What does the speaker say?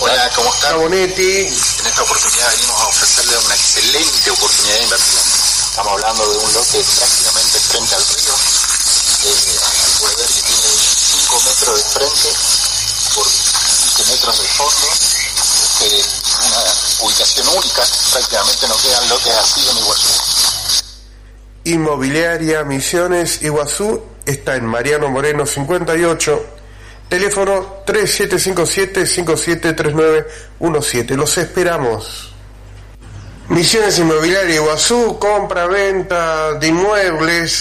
Hola, ¿cómo están? Bonetti. En esta oportunidad venimos a ofrecerle una excelente oportunidad de inversión. Estamos hablando de un lote prácticamente frente al río. Al poder ver que tiene 5 metros de frente por 15 metros de fondo. Una ubicación única. Prácticamente no quedan lotes así en Iguazú. Inmobiliaria Misiones Iguazú está en Mariano Moreno 58, teléfono 3757-573917. Los esperamos. Misiones Inmobiliaria Iguazú, compra, venta de inmuebles,